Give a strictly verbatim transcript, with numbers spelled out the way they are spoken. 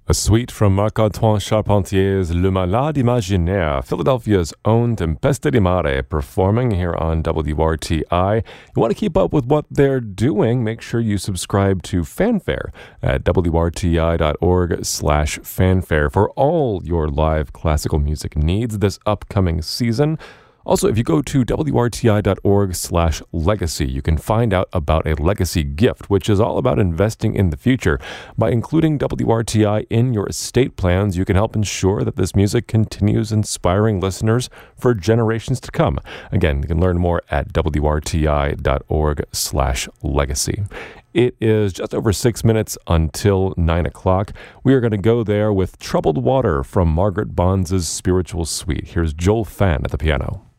A suite from Marc-Antoine Charpentier's Le Malade Imaginaire, Philadelphia's own Tempesta di Mare, performing here on W R T I. You want to keep up with what they're doing, make sure you subscribe to Fanfare at W R T I dot org slash fanfare for all your live classical music needs this upcoming season. Also, if you go to W R T I dot org slash legacy, you can find out about a legacy gift, which is all about investing in the future. By including W R T I in your estate plans, you can help ensure that this music continues inspiring listeners for generations to come. Again, you can learn more at W R T I dot org slash legacy. It is just over six minutes until nine o'clock. We are going to go there with Troubled Water from Margaret Bonds' Spiritual Suite. Here's Joel Phan at the piano.